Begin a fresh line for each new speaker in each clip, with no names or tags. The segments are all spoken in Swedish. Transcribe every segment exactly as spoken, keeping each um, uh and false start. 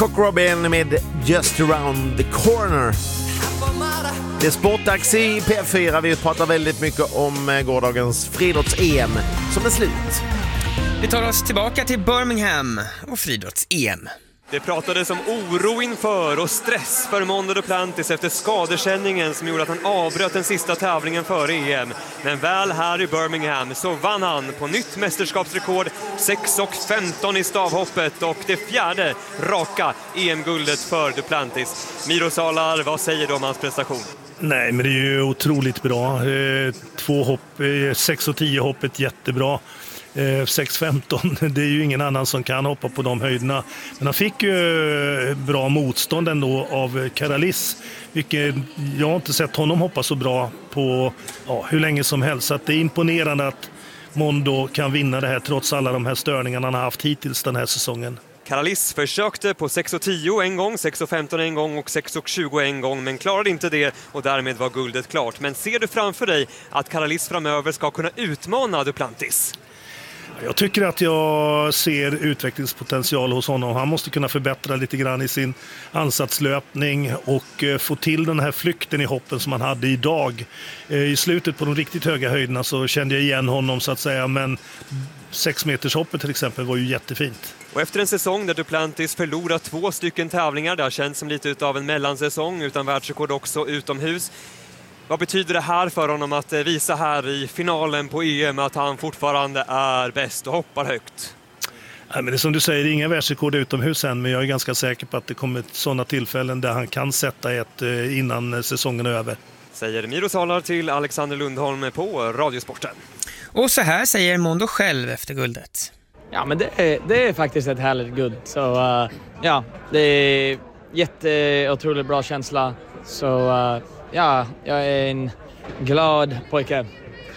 Cock Robin med Just Around the Corner. Det är sportdags i P fyra. Vi pratar väldigt mycket om gårdagens friidrotts-E M som är slut.
Vi tar oss tillbaka till Birmingham och friidrotts-E M.
Det pratades om oro inför och stress för Mondo Duplantis efter skadekänningen som gjorde att han avbröt den sista tävlingen före E M. Men väl här i Birmingham så vann han på nytt mästerskapsrekord, sex och femton i stavhoppet och det fjärde raka E M-guldet för Duplantis. Miro Salar, vad säger du om hans prestation?
Nej, men det är ju otroligt bra. Två hopp, sex och tio hoppet jättebra. sex femton, det är ju ingen annan som kan hoppa på de höjderna. Men han fick ju bra motstånd ändå av Karalis, vilket jag har inte sett honom hoppa så bra på ja, hur länge som helst. Så att det är imponerande att Mondo kan vinna det här trots alla de här störningarna han har haft hittills den här säsongen.
Karalis försökte på sex och tio en gång, sex och femton en gång och sex och tjugo en gång, men klarade inte det och därmed var guldet klart. Men ser du framför dig att Karalis framöver ska kunna utmana Duplantis?
Jag tycker att jag ser utvecklingspotential hos honom. Han måste kunna förbättra lite grann i sin ansatslöpning och få till den här flykten i hoppen som han hade idag. I slutet på de riktigt höga höjderna så kände jag igen honom så att säga, men sex meters hoppet till exempel var ju jättefint.
Och efter en säsong där Duplantis förlorat två stycken tävlingar, det har känts som lite utav en mellansäsong utan världsrekord också utomhus. Vad betyder det här för honom att visa här i finalen på E M att han fortfarande är bäst och hoppar högt?
Ja, men det är som du säger, inga världsrekord utomhus än, men jag är ganska säker på att det kommer sådana tillfällen där han kan sätta ett innan säsongen är över.
Säger Miro Salar till Alexander Lundholm på Radiosporten.
Och så här säger Mondo själv efter guldet.
Ja, men det är, det är faktiskt ett härligt guld. Så uh, ja, det är jätteotroligt bra känsla. Så uh, ja, jag är en glad pojke.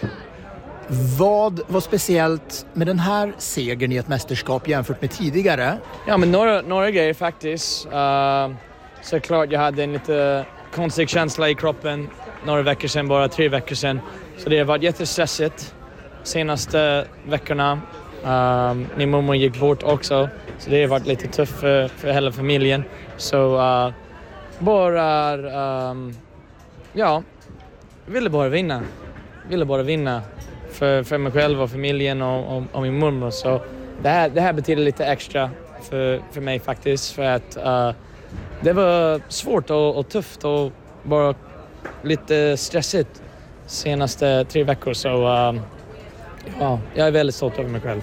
Vad var speciellt med den här segern i ett mästerskap jämfört med tidigare?
Ja, men några, några grejer faktiskt. Uh, såklart jag hade en lite konstig känsla i kroppen några veckor sedan, bara tre veckor sedan. Så det har varit jättestressigt senaste veckorna. Um, min mamma gick bort också, så det har varit lite tufft för, för hela familjen. Så uh, bara, um, ja, ville bara vinna. Ville bara vinna för, för mig själv och familjen och, och, och min mormor. Så det här, det här betyder lite extra för, för mig faktiskt. För att uh, det var svårt och, och tufft och bara lite stressigt senaste tre veckor. Så uh, ja, jag är väldigt stolt över mig själv.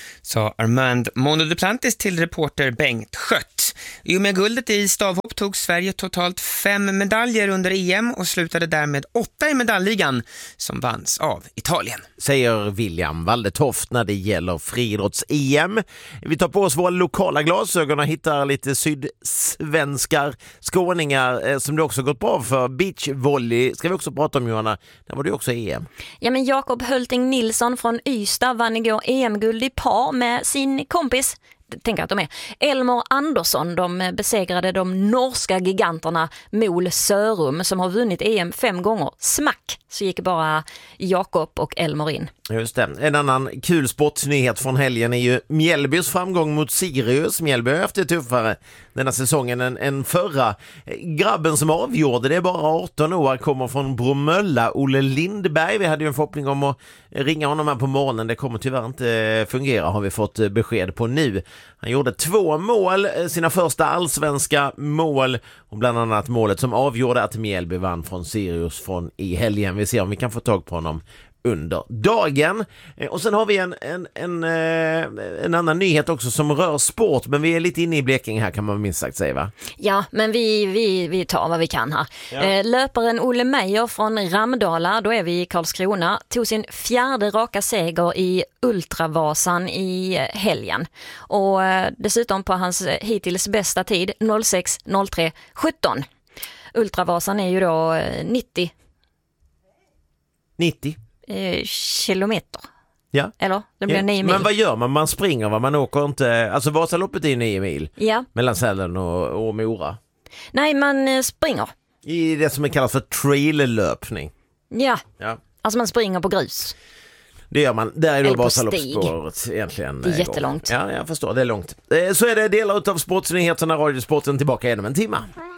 Sa Armand Mondo Duplantis till reporter Bengt Schött. I och med guldet i stavhopp tog Sverige totalt fem medaljer under E M och slutade därmed åtta i medaljligan som vanns av Italien.
Säger William Waldetoft när det gäller friidrotts-E M. Vi tar på oss våra lokala glasögon och hittar lite sydsvenskar, skåningar eh, som det också gått bra för. Beachvolley ska vi också prata om, Johanna. Där var det också E M.
Ja, men Jakob Hölting Nilsson från Ystad vann igår E M-guld i par med sin kompis. Tänker att de är Elmar Andersson. De besegrade de norska giganterna Mol Sörum som har vunnit E M fem gånger. Smack, så gick bara Jakob och Elmar in.
Just det. En annan kul sportnyhet från helgen är ju Mjällbys framgång mot Sirius. Mjällby har haft det tuffare denna säsongen än, än förra. Grabben som avgjorde, det är bara arton år, kommer från Bromölla, Olle Lindberg. Vi hade ju en förhoppning om att ringa honom här på morgonen. Det kommer tyvärr inte fungera, har vi fått besked på nu. Han gjorde två mål, sina första allsvenska mål, och bland annat målet som avgjorde att Mjällby vann från Sirius från i helgen. Vi ser om vi kan få tag på honom under dagen. Och sen har vi en, en, en, en annan nyhet också som rör sport, men vi är lite inne i Blekinge här, kan man minst sagt säga, va?
Ja, men vi, vi, vi tar vad vi kan här. Ja. Löparen Olle Meijer från Ramdala, då är vi i Karlskrona, tog sin fjärde raka seger i Ultravasan i helgen. Och dessutom på hans hittills bästa tid noll sex noll tre sjutton. Ultravasan är ju då nittio
nittio
kilometer.
Ja.
Eller? Det blir
ja.
nio mil.
Men vad gör man? Man springer, va? Man åker inte... Alltså Vasaloppet är nio mil.
Ja.
Mellan Sälen och, och Mora.
Nej, man springer.
I det som är kallat för traillöpning.
Ja.
Ja.
Alltså man springer på grus.
Det gör man. Där är då
Eller på
Vasaloppsspåret egentligen.
Det är jättelångt.
Ja, jag förstår. Det är långt. Så är det delar av Sportsnyheterna. Radiosporten tillbaka inom en timme.